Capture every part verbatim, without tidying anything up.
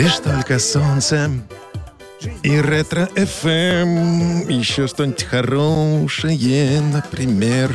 Лишь только солнце и ретро-эф эм. Еще что-нибудь хорошее, например.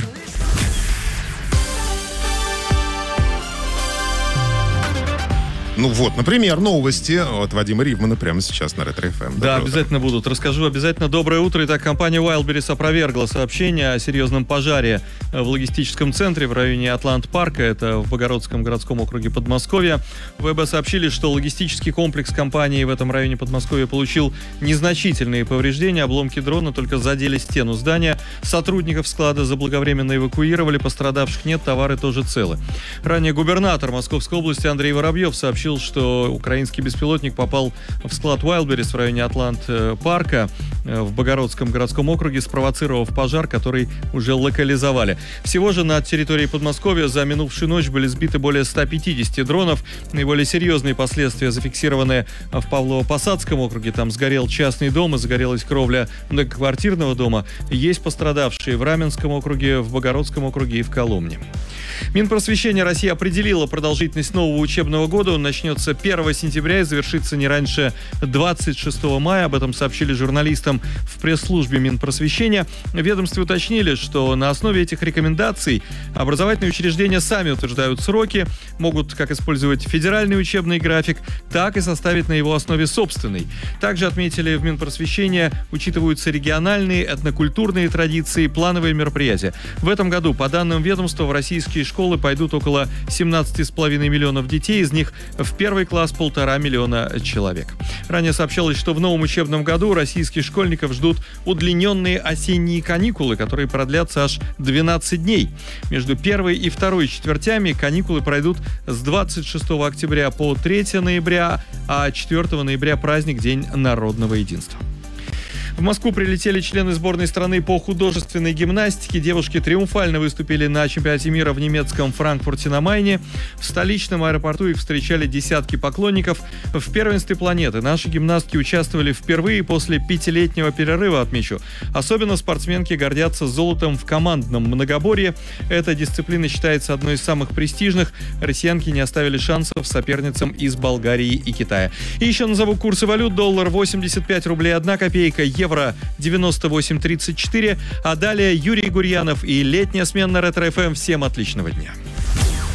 Ну вот, например, новости от Вадима Ривмана прямо сейчас на ретро-эф эм. Да, обязательно утро. будут. Расскажу обязательно. Доброе утро. Итак, компания Wildberries опровергла сообщение о серьезном пожаре в логистическом центре в районе Атлант-парка. Это в Богородском городском округе Подмосковья. В ВБ сообщили, что логистический комплекс компании в этом районе Подмосковья получил незначительные повреждения. Обломки дрона только задели стену здания. Сотрудников склада заблаговременно эвакуировали. Пострадавших нет, товары тоже целы. Ранее губернатор Московской области Андрей Воробьев сообщил, что украинский беспилотник попал в склад Wildberries в районе Атлант-парка в Богородском городском округе, спровоцировав пожар, который уже локализовали. Всего же на территории Подмосковья за минувшую ночь были сбиты более ста пятидесяти дронов. Наиболее серьезные последствия зафиксированы в Павлово-Посадском округе. Там сгорел частный дом и загорелась кровля многоквартирного дома. Есть пострадавшие в Раменском округе, в Богородском округе и в Коломне. Минпросвещения России определила продолжительность нового учебного года. Он начнется первого сентября и завершится не раньше двадцать шестого мая. Об этом сообщили журналистам в пресс-службе Минпросвещения. В ведомстве уточнили, что на основе этих рекомендаций образовательные учреждения сами утверждают сроки, могут как использовать федеральный учебный график, так и составить на его основе собственный. Также отметили в Минпросвещения, учитываются региональные, этнокультурные традиции, плановые мероприятия. В этом году, по данным ведомства, в российские школы пойдут около семнадцати с половиной миллионов детей, из них в первый класс полтора миллиона человек. Ранее сообщалось, что в новом учебном году российских школьников ждут удлиненные осенние каникулы, которые продлятся аж двенадцать дней. Между первой и второй четвертями каникулы пройдут с двадцать шестого октября по третьего ноября, а четвёртого ноября праздник День народного единства. В Москву прилетели члены сборной страны по художественной гимнастике. Девушки триумфально выступили на чемпионате мира в немецком Франкфурте на Майне. В столичном аэропорту их встречали десятки поклонников. В первенстве планеты наши гимнастки участвовали впервые после пятилетнего перерыва, отмечу. Особенно спортсменки гордятся золотом в командном многоборье. Эта дисциплина считается одной из самых престижных. Россиянки не оставили шансов соперницам из Болгарии и Китая. И еще назову курсы валют. Доллар восемьдесят пять рублей одна копейка, евро девяносто восемь тридцать четыре. А далее Юрий Гурьянов и летняя смена ретро-эф эм. Всем отличного дня.